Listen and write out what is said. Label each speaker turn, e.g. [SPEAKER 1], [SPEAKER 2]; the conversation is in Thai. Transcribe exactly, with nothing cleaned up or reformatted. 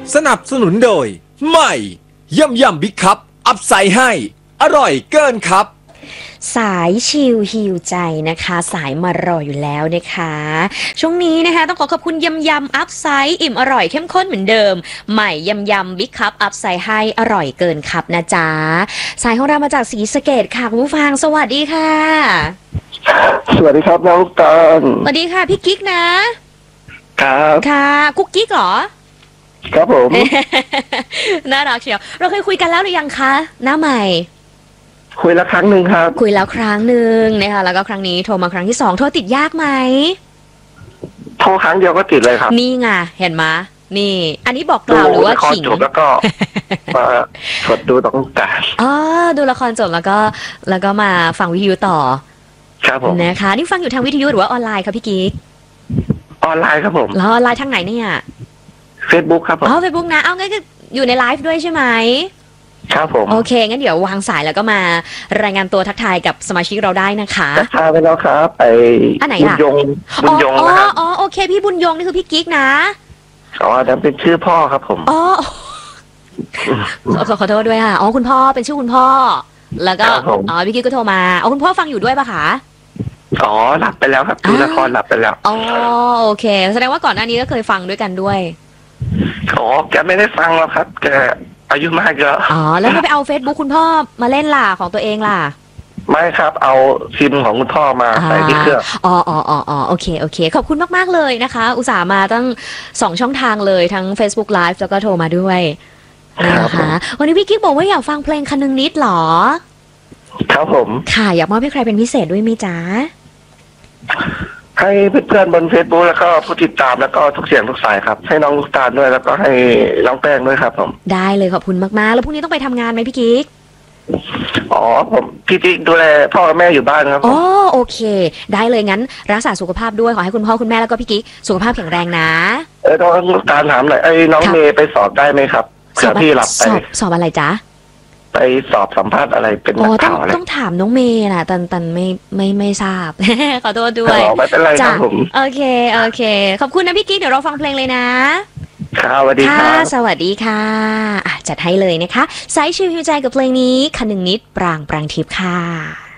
[SPEAKER 1] สนับสนุนโดยใหม่ย่ำย่ำบิ๊กคัพอัพไซด์ให้อร่อยเกินครับ
[SPEAKER 2] สายชิลฮิวใจนะคะสายมารออยู่แล้วนะคะช่วงนี้นะคะต้องขอขอบคุณยำยำอัพไซด์อิ่มอร่อยเข้มข้นเหมือนเดิมใหม่ยำยำบิ๊กคัพอัพไซด์ให้อร่อยเกินครับนะจ๊ะสายของเรามาจากศรีสะเกษค่ะคุณผู้ฟังสวัสดีค่ะ
[SPEAKER 3] สวัสดีครับน้องตาล
[SPEAKER 2] สวัสดีค่ะพี่กิ๊กนะครับค่ะกุ๊กกิ๊กเหรอ
[SPEAKER 3] ครับผม
[SPEAKER 2] น่ารักเชียวเราเคยคุยกันแล้วหรือยังคะหน้าใหม่
[SPEAKER 3] คุยแล้วครั้งหนึ่งครับ
[SPEAKER 2] คุยแล้วครั้งหนึ่งนะคะแล้วก็ครั้งนี้โทรมาครั้งที่สองโทรติดยากไหม
[SPEAKER 3] โทรครั้งเดียวก็ติดเลยครับ
[SPEAKER 2] นี่ไงเห็นไหมนี่อันนี้บอกกล่าวหรือว่าขิง
[SPEAKER 3] จบแล้วก็มากดดูต้องการ
[SPEAKER 2] อ๋อดูละครจบแล้วก็แล้วก็มาฟังวิทยุต่อ
[SPEAKER 3] ครับผม
[SPEAKER 2] นะคะนี่ฟังอยู่ทางวิทยุหรือว่าออนไลน์คะพี่กิ๊ก
[SPEAKER 3] ออนไลน์ครับผม
[SPEAKER 2] แล้วออนไลน์ทางไหนเนี่ย
[SPEAKER 3] เฟซบุ๊กครับผม
[SPEAKER 2] อ๋อเฟซบุ๊กนะเอางั้นก็อยู่ในไลฟ์ด้วยใช่ไหม
[SPEAKER 3] ครับผม
[SPEAKER 2] โอเคงั้นเดี๋ยววางสายแล้วก็มารายงานตัวทักทายกับสมาชิกเราได้นะคะ
[SPEAKER 3] ทักทายไปแล้วครับไปบุญยงบุญยงนะครับ
[SPEAKER 2] อ๋อโอเคพี่บุญยงนี่คือพี่กิ๊กนะ
[SPEAKER 3] อ๋อนั่นเป็นชื่อพ่อครับผม
[SPEAKER 2] อ๋อขอโทษด้วยค่ะอ๋อคุณพ่อเป็นชื่อคุณพ่อแล้วก็อ๋อพี่กิ๊กก็โทรมาอ๋อคุณพ่อฟังอยู่ด้วยปะคะ
[SPEAKER 3] อ๋อหลับไปแล้วครับดูละครหลับไปแล้ว
[SPEAKER 2] อ๋อโอเคแสดงว่าก่อนหน้านี้ก็เคยฟังด้วยกันด้วย
[SPEAKER 3] อ๋อแกไม่ได้ฟังหรอกครับแกอายุมากแล้ว
[SPEAKER 2] อ๋อแล้วไม่ไปเอา Facebook คุณพ่อมาเล่นล่ะของตัวเองล่ะ
[SPEAKER 3] ไม่ครับเอาซิมของคุณพ่อมาใส่ที่เครื่อง
[SPEAKER 2] อ๋ออ๋ออ๋อโอเคโอเคขอบคุณมากๆเลยนะคะอุตส่าห์มาตั้งสองช่องทางเลยทั้ง Facebook Live แล้วก็โทรมาด้วยนะคะวันนี้พี่กิ๊กบอกว่าอยากฟังเพลงคันนึงนิดหรอ
[SPEAKER 3] ครับผม
[SPEAKER 2] ค่ะอยากมอบให้ใครเป็นพิเศษด้วยมั้ยจ๊ะ
[SPEAKER 3] ให้เพื่อนๆบน Facebook แล้วก็ผู้ติดตามแล้วก็ทุกเสียงทุกสายครับให้น้องลูกตาลด้วยแล้วก็ให้น้องแป้งด้วยครับผม
[SPEAKER 2] ได้เลยขอบคุณมากๆแล้วพรุ่งนี้ต้องไปทำงานไหมพี่กิ๊ก
[SPEAKER 3] อ๋อผมพี่กิ๊กดูแลพ่อกับแม่อยู่บ้านครับ
[SPEAKER 2] อ๋อโอเคได้เลยงั้นรักษาสุขภาพด้วยขอให้คุณพ่อคุณแม่แล้วก็พี่กิ๊กสุขภาพแข็งแรงนะ
[SPEAKER 3] เออน้องลูกตาลถามหน่อยไอ้น้องเมย์ไปสอบได้ไหมครับเผื่อพี่หลับไป
[SPEAKER 2] สอบอะไรจ๊ะ
[SPEAKER 3] ไปสอบสัมภาษณ์อะไรเป็นนักข่าวอะไร
[SPEAKER 2] ต้องถามน้องเมย์นะตันตันไม่ไม่ไม่ทราบขอโทษด้วย
[SPEAKER 3] ไม่เป็นไรครับผม
[SPEAKER 2] โอเคโอเคขอบคุณนะพี่กิ๊กเดี๋ยวเราฟังเพลงเลยนะครับ
[SPEAKER 3] สวัสดีค่ะ
[SPEAKER 2] สวัสดีค่ะจัดให้เลยนะคะสายชิลฮิวใจกับเพลงนี้คันหนึ่งนิดปรางปรางทิพย์ค่ะ